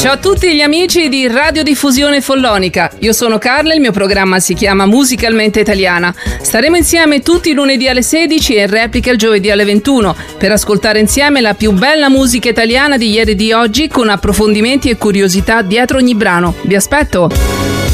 Ciao a tutti gli amici di Radiodiffusione Follonica. Io sono Carla e il mio programma si chiama Musicalmente Italiana. Staremo insieme tutti i lunedì alle 16 e in replica il giovedì alle 21 per ascoltare insieme la più bella musica italiana di ieri e di oggi con approfondimenti e curiosità dietro ogni brano. Vi aspetto!